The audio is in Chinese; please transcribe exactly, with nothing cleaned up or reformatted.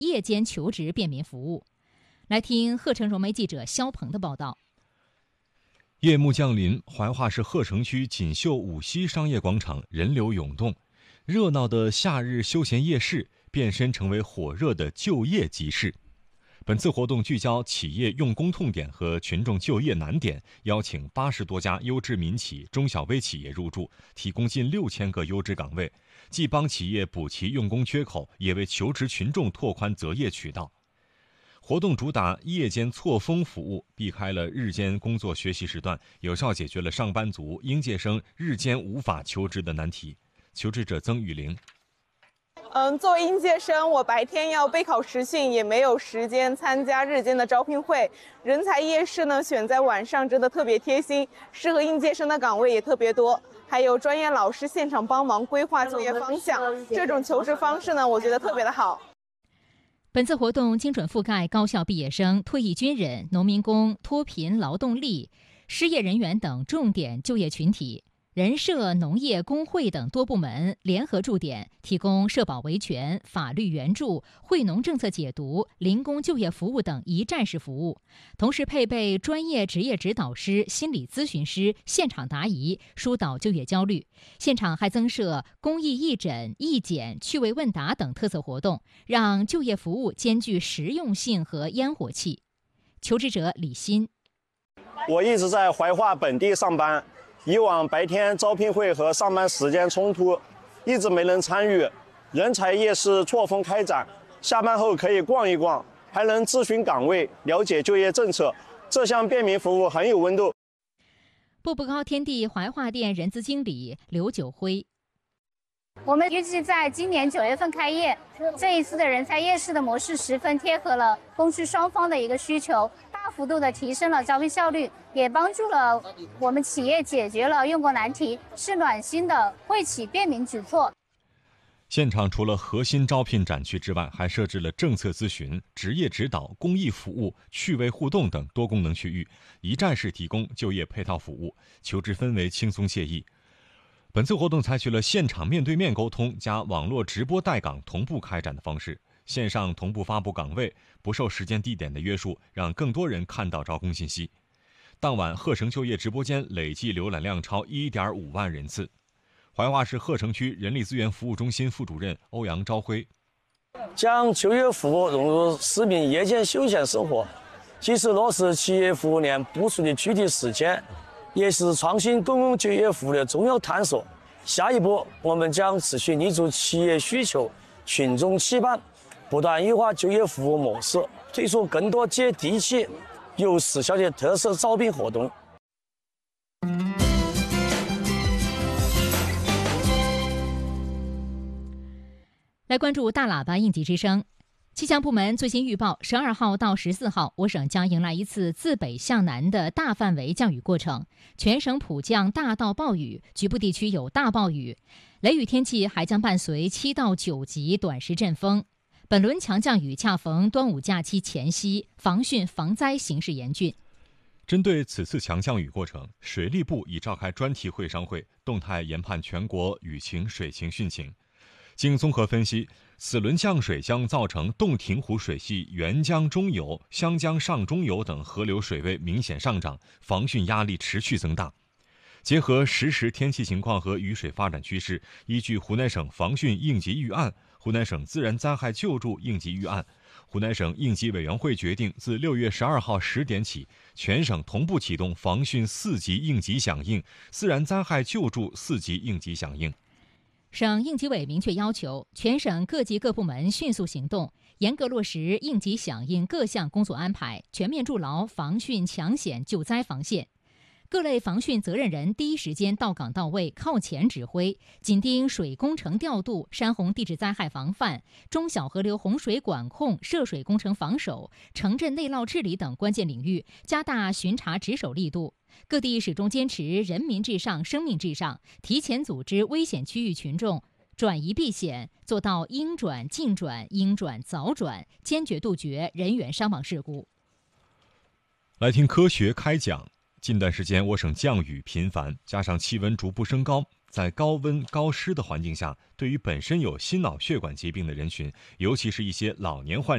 夜间求职便民服务。来听鹤城融媒记者肖鹏的报道。 夜幕降临，怀化市鹤城区锦绣五溪商业广场人流涌动，热闹的夏日休闲夜市变身成为火热的就业集市。本次活动聚焦企业用工痛点和群众就业难点，邀请八十多家优质民企、中小微企业入驻，提供近六千个优质岗位，既帮企业补齐用工缺口，也为求职群众拓宽择业渠道。活动主打夜间错峰服务，避开了日间工作学习时段，有效解决了上班族、应届生日间无法求职的难题。求职者曾雨玲。 嗯，作为应届生，我白天要备考实训，也没有时间参加日间的招聘会。人才夜市呢，选在晚上真的特别贴心，适合应届生的岗位也特别多，还有专业老师现场帮忙规划就业方向。这种求职方式呢，我觉得特别的好。 本次活动精准覆盖高校毕业生、退役军人、农民工、脱贫劳动力、失业人员等重点就业群体。人社、农业、工会等多部门联合驻点，提供社保维权、法律援助、惠农政策解读、零工就业服务等一站式服务，同时配备专业职业指导师、心理咨询师，现场答疑，疏导就业焦虑。现场还增设公益义诊、义检、趣味问答等特色活动，让就业服务兼具实用性和烟火气。求职者李欣： 我一直在怀化本地上班。以往白天招聘会和上班时间冲突，一直没能参与。人才夜市错峰开展，下班后可以逛一逛，还能咨询岗位，了解就业政策。这项便民服务很有温度。 步步高天地怀化店人资经理刘九辉： 我们预计在今年九月份开业。这一次的人才夜市的模式十分贴合了供需双方的一个需求，大幅度的提升了招聘效率，也帮助了我们企业解决了用工难题，是暖心的惠企便民举措。 现场除了核心招聘展区之外，还设置了政策咨询、职业指导、公益服务、趣味互动等多功能区域，一站式提供就业配套服务，求职氛围轻松惬意。本次活动采取了现场面对面沟通加网络直播带岗同步开展的方式，线上同步发布岗位，不受时间地点的约束，让更多人看到招工信息。当晚鹤城就业直播间累计浏览量超 一点五万人次。怀化市鹤城区人力资源服务中心副主任欧阳昭辉： 将就业服务融入市民夜间休闲生活，及时落实企业服务链部署的具体实践，也是创新公共就业服务的重要探索。下一步，我们将持续立足企业需求、群众期盼，不断优化就业服务模式，推出更多接地气、有实效的特色招聘活动。 来关注大喇叭应急之声。气象部门最新预报，十二号到十四号，我省将迎来一次自北向南的大范围降雨过程，全省普降大到暴雨，局部地区有大暴雨，雷雨天气还将伴随七到九级短时阵风。本轮强降雨恰逢端午假期前夕，防汛防灾形势严峻。 针对此次强降雨过程，水利部已召开专题会商会，动态研判全国雨情、水情、汛情。经综合分析，此轮降水将造成洞庭湖水系沅江中游、湘江上中游等河流水位明显上涨，防汛压力持续增大。结合实时天气情况和雨水发展趋势，依据湖南省防汛应急预案、湖南省自然灾害救助应急预案，湖南省应急委员会决定，自六月十二号十点起，全省同步启动防汛四级应急响应、自然灾害救助四级应急响应。 省应急委明确要求，全省各级各部门迅速行动，严格落实应急响应各项工作安排，全面筑牢防汛抢险救灾防线。各类防汛责任人第一时间到岗到位，靠前指挥，紧盯水工程调度、山洪地质灾害防范、中小河流洪水管控、涉水工程防守、城镇内涝治理等关键领域，加大巡查值守力度。各地始终坚持人民至上、生命至上，提前组织危险区域群众转移避险，做到应转尽转、应转早转，坚决杜绝人员伤亡事故。 来听科学开讲。近段时间，我省降雨频繁，加上气温逐步升高， 在高温高湿的环境下，对于本身有心脑血管疾病的人群，尤其是一些老年患者